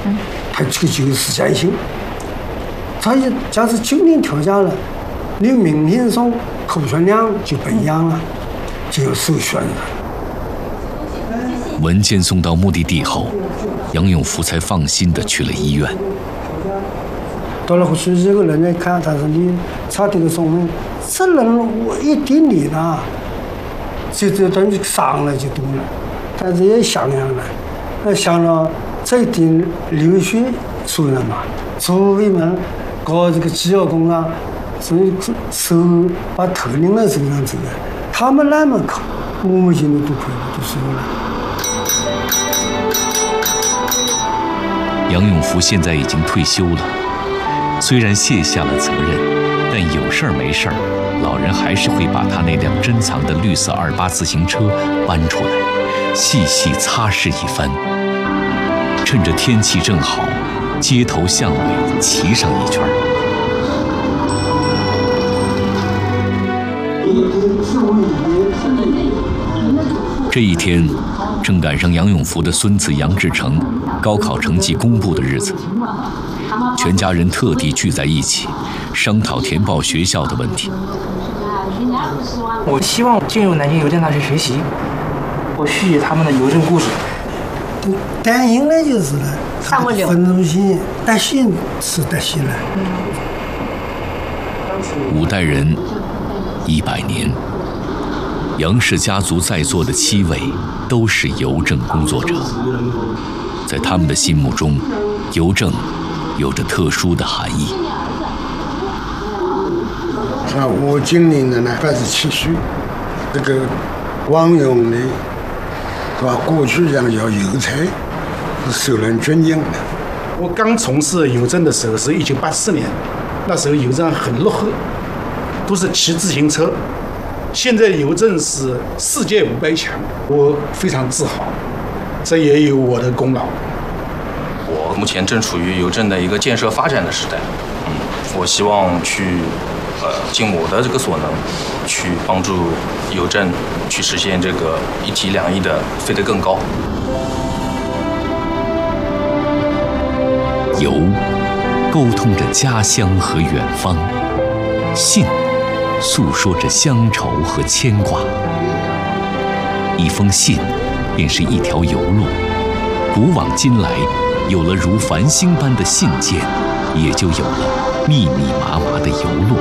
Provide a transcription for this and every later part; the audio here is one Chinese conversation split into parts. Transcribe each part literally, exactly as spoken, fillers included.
嗯， 他这个就是坚信，他假使今天调价了，你明天送库存量就不一样了，就有首选了。 文件送到目的地后，杨永福才放心地去了医院。 到了后去，这个人来看，他说你查这个说明，这人我一点点啊，就这等于伤了就多了。但是也想想了，那想了这一点流血出来嘛，除非们搞这个机药工啊，所以手把头拧在手上走的，他们那么靠，我们现在都可以都说了。 杨永福现在已经退休了，虽然卸下了责任，但有事儿没事儿，老人还是会把他那辆珍藏的绿色二八自行车搬出来，细细擦拭一番。趁着天气正好，街头巷尾骑上一圈。这一天正赶上杨永福的孙子杨志成高考成绩公布的日子，全家人特地聚在一起，商讨填报学校的问题。 我希望进入南京邮政大学学习，我续写他们的邮政故事。 担心的就是了，分东西担心是担心了。 五代人，一百年。杨氏家族在座的七位都是邮政工作者，在他们的心目中，邮政有着特殊的含义。 啊，我今年的呢八十七岁，这个王永呢，是吧？过去讲叫邮差，是受人尊敬的。 我刚从事邮政的时候是一九八四年，那时候邮政很落后，都是骑自行车。现在邮政是世界五百强，我非常自豪，这也有我的功劳。 我目前正处于邮政的一个建设发展的时代，嗯，我希望去，呃，尽我的这个所能，去帮助邮政去实现这个一体两翼的飞得更高。 邮沟通着家乡和远方，信诉说着乡愁和牵挂。一封信便是一条邮路，古往今来，有了如繁星般的信件，也就有了密密麻麻的邮路。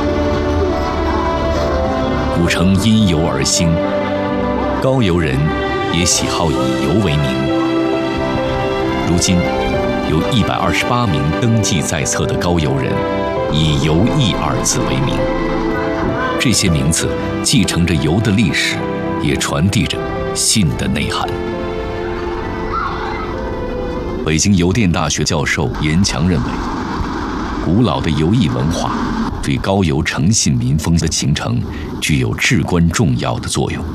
古城因邮而兴，高邮人也喜好以邮为名。如今有一百二十八名登记在册的高邮人，以邮驿二字为名。这些名字继承着邮的历史，也传递着信的内涵。北京邮电大学教授严强认为，古老的邮驿文化对高邮诚信民风的形成具有至关重要的作用。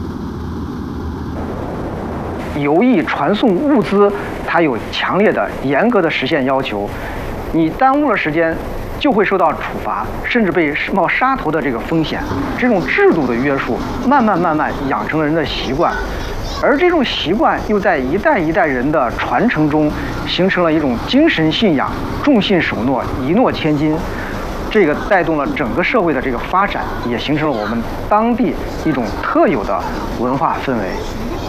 邮驿传送物资，它有强烈的、严格的实现要求，你耽误了时间，就会受到处罚，甚至被冒杀头的这个风险。这种制度的约束，慢慢慢慢养成了人的习惯，而这种习惯又在一代一代人的传承中，形成了一种精神信仰，重信守诺，一诺千金。这个带动了整个社会的这个发展，也形成了我们当地一种特有的文化氛围。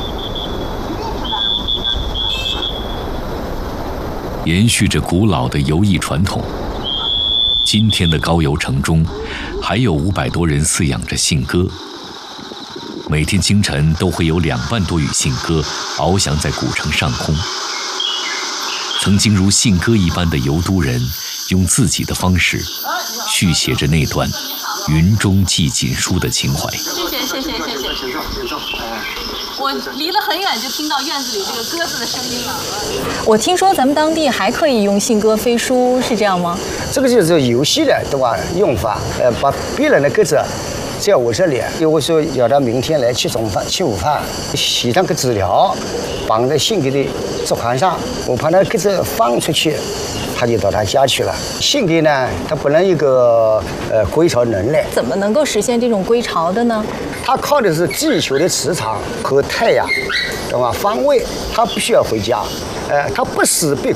延续着古老的邮驿传统，今天的高邮城中，还有五百多人饲养着信鸽。每天清晨都会有两万多羽信鸽翱翔在古城上空。曾经如信鸽一般的邮都人，用自己的方式续写着那段云中寄锦书的情怀。 谢谢谢谢谢谢。我离得很远就听到院子里这个鸽子的声音了。我听说咱们当地还可以用信鸽飞书，是这样吗？ 这个就是游戏的对吧？用法，呃，把别人的鸽子在我这里，如果说要到明天来吃中饭、吃午饭，写上个纸条，绑在信鸽的竹竿上，我把那鸽子放出去，他就到他家去了。信鸽呢，它本来有个呃归巢能力， 怎么能够实现这种归巢的呢？ 它靠的是地球的磁场和太阳，对吧？方位，它不需要回家，呃，它不死被